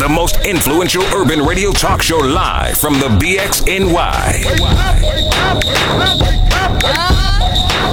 most influential urban radio talk show live from the BXNY.